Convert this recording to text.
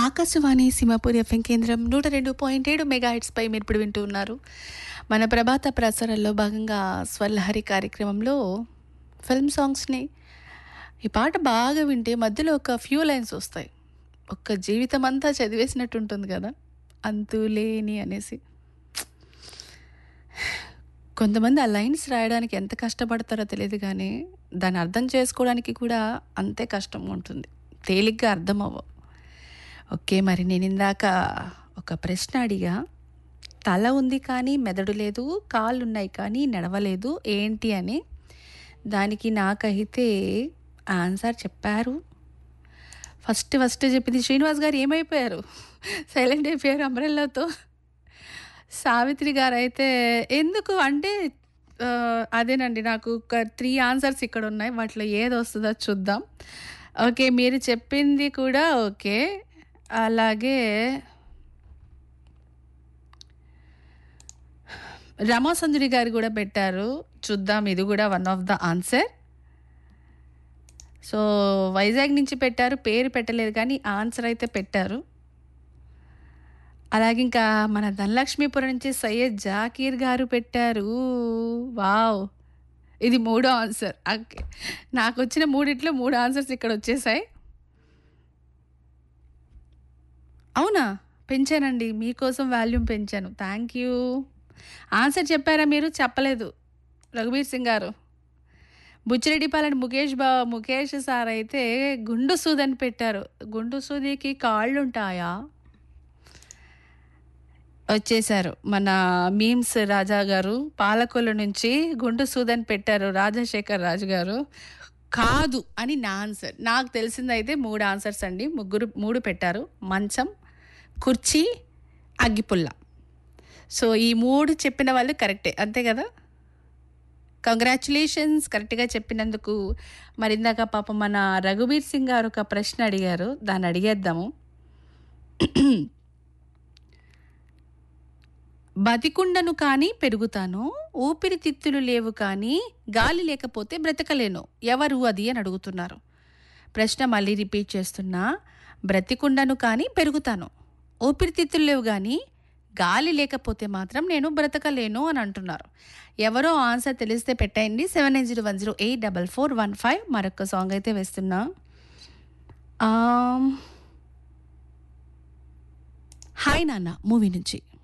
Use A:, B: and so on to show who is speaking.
A: Akashvani Simhapur FM కేంద్రం 102.7 మెగాహెట్స్పై మీరు ఇప్పుడు వింటూ ఉన్నారు. మన ప్రభాత ప్రసారాల్లో భాగంగా స్వరలహరి కార్యక్రమంలో ఫిల్మ్ సాంగ్స్ని ఈ పాట బాగా వింటే మధ్యలో ఒక ఫ్యూ లైన్స్ వస్తాయి. ఒక్క జీవితం అంతా చదివేసినట్టు ఉంటుంది కదా, అంతులేని అనేసి. కొంతమంది ఆ లైన్స్ రాయడానికి ఎంత కష్టపడతారో తెలియదు, కానీ దాన్ని అర్థం చేసుకోవడానికి కూడా అంతే కష్టంగా ఉంటుంది, తేలిగ్గా అర్థం అవ్వవు. ఓకే, మరి నేను ఇందాక ఒక ప్రశ్న అడిగా, తల ఉంది కానీ మెదడు లేదు, కాళ్ళు ఉన్నాయి కానీ నడవలేదు ఏంటి అని. దానికి నాకైతే ఆన్సర్ చెప్పారు. ఫస్ట్ చెప్పింది శ్రీనివాస్ గారు. ఏమైపోయారు? సైలెంట్ అయిపోయారు అంబ్రెల్లాతో. సావిత్రి గారు అయితే ఎందుకు అంటే అదేనండి, నాకు ఒక 3 ఆన్సర్స్ ఇక్కడ ఉన్నాయి, వాటిలో ఏది వస్తుందో చూద్దాం. ఓకే, మీరు చెప్పింది కూడా ఓకే. అలాగే రమాసుందరి గారు కూడా పెట్టారు, చూద్దాం, ఇది కూడా one of the answer. So Vizag నుంచి పెట్టారు, పేరు పెట్టలేదు కానీ ఆన్సర్ అయితే పెట్టారు. అలాగే ఇంకా మన ధనలక్ష్మీపురం నుంచి సయ్యద్ జాకీర్ గారు పెట్టారు. వావ్, ఇది 3వ ఆన్సర్. ఓకే, నాకు వచ్చిన 3 ఆన్సర్స్ ఇక్కడ వచ్చేసాయి. అవునా, పెంచానండి, మీకోసం వాల్యూమ్ పెంచాను, థ్యాంక్ యూ. ఆన్సర్ చెప్పారా మీరు? చెప్పలేదు రఘుబీర్ సింగ్ గారు. బుచ్చిరెడ్డిపాలెం ముఖేష్ సార్ అయితే గుండు సూదని పెట్టారు. గుండు సూదికి కాళ్ళు ఉంటాయా? వచ్చేసారు మన మీమ్స్ రాజా గారు, పాలకొల్లు నుంచి గుండు సూదని పెట్టారు. రాజశేఖర్ రాజు గారు కాదు అని నా ఆన్సర్. నాకు తెలిసిందైతే 3 ఆన్సర్స్ అండి, 3 పెట్టారు. మంచం, కుర్చీ, అగ్గిపుల్ల. సో ఈ 3 చెప్పిన వాళ్ళు కరెక్టే, అంతే కదా? కంగ్రాచులేషన్స్, కరెక్ట్గా చెప్పినందుకు. మరి ఇందాక పాపం మన రఘుబీర్ సింగ్ గారు ఒక ప్రశ్న అడిగారు, దాన్ని అడిగేద్దాము. బతికుండను కానీ పెరుగుతాను, ఊపిరితిత్తులు లేవు కానీ గాలి లేకపోతే బ్రతకలేను, ఎవరు అది అని అడుగుతున్నారు. ప్రశ్న మళ్ళీ రిపీట్ చేస్తున్నా. బ్రతికుండను కానీ పెరుగుతాను, ఊపిరితిత్తులు లేవు కానీ గాలి లేకపోతే మాత్రం నేను బ్రతకలేను అని అంటున్నారు. ఎవరో ఆన్సర్ తెలిస్తే పెట్టండి. 7901084415. మరొక సాంగ్ అయితే వేస్తున్నా. హాయ్ నాన్న మూవీ నుంచి.